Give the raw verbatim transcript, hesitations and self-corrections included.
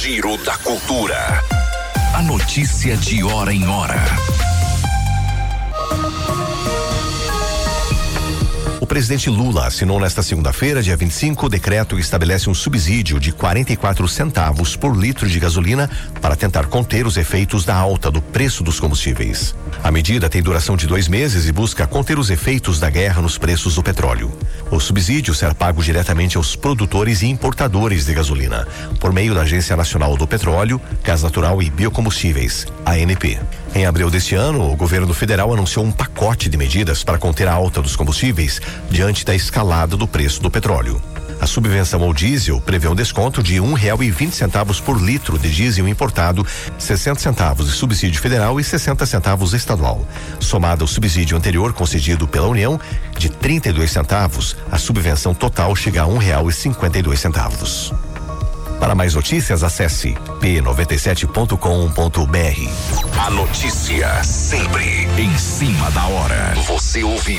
Giro da Cultura. A notícia de hora em hora. O presidente Lula assinou nesta segunda-feira, dia vinte e cinco, o decreto que estabelece um subsídio de quarenta e quatro centavos por litro de gasolina para tentar conter os efeitos da alta do preço dos combustíveis. A medida tem duração de dois meses e busca conter os efeitos da guerra nos preços do petróleo. O subsídio será pago diretamente aos produtores e importadores de gasolina, por meio da Agência Nacional do Petróleo, Gás Natural e Biocombustíveis, A N P. Em abril deste ano, o governo federal anunciou um pacote de medidas para conter a alta dos combustíveis diante da escalada do preço do petróleo. A subvenção ao diesel prevê um desconto de um real e vinte centavos por litro de diesel importado, sessenta centavos de subsídio federal e sessenta centavos estadual. Somado ao subsídio anterior concedido pela União, de trinta e dois centavos, a subvenção total chega a um real e cinquenta e dois centavos. Para mais notícias, acesse p noventa e sete ponto com ponto br. A notícia sempre em cima da hora. Você ouviu